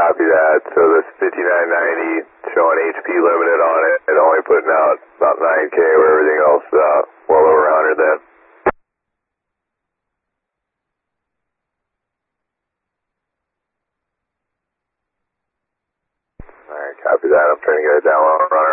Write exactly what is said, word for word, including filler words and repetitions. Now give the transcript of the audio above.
copy that. So this fifty-nine ninety showing H P limited on it and only putting out about nine K where everything else uh, well over one hundred then. Alright, copy that. I'm trying to get it down while I'm running.